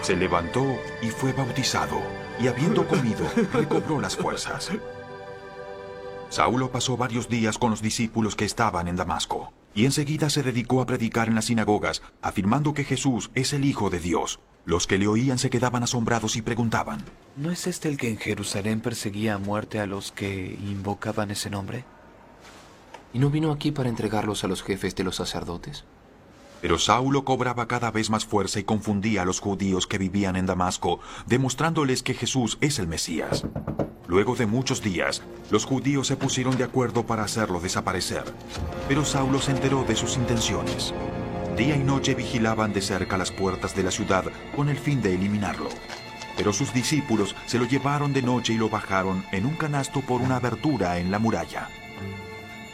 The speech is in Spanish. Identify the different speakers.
Speaker 1: Se levantó y fue bautizado, y habiendo comido, recobró las fuerzas. Saulo pasó varios días con los discípulos que estaban en Damasco, y enseguida se dedicó a predicar en las sinagogas, afirmando que Jesús es el Hijo de Dios. Los que le oían se quedaban asombrados y preguntaban:
Speaker 2: ¿No es este el que en Jerusalén perseguía a muerte a los que invocaban ese nombre?
Speaker 3: ¿Y no vino aquí para entregarlos a los jefes de los sacerdotes?
Speaker 1: Pero Saulo cobraba cada vez más fuerza y confundía a los judíos que vivían en Damasco, demostrándoles que Jesús es el Mesías. Luego de muchos días, los judíos se pusieron de acuerdo para hacerlo desaparecer. Pero Saulo se enteró de sus intenciones. Día y noche vigilaban de cerca las puertas de la ciudad con el fin de eliminarlo. Pero sus discípulos se lo llevaron de noche y lo bajaron en un canasto por una abertura en la muralla.